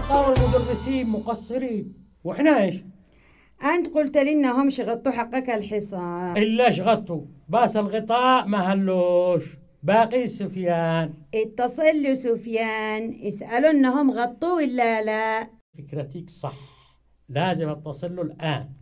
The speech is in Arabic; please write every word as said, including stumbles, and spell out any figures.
صاروا المدرسين مقصرين، واحنا ايش؟ أنت قلت لي إنهم شغطوا حقك الحصان. إلا شغطوا، بس الغطاء ما هلوش. باقي سفيان. اتصل له سفيان اسأله إنهم غطوا ولا لا. فكرتك صح، لازم اتصل له الآن.